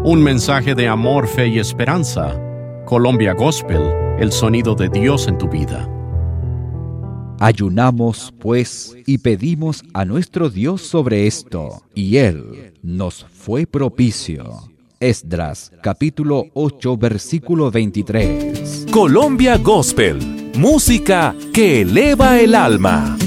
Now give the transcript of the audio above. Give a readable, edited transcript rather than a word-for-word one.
Un mensaje de amor, fe y esperanza. Colombia Gospel, el sonido de Dios en tu vida. Ayunamos, pues, y pedimos a nuestro Dios sobre esto, y Él nos fue propicio. Esdras, capítulo 8, versículo 23. Colombia Gospel, música que eleva el alma.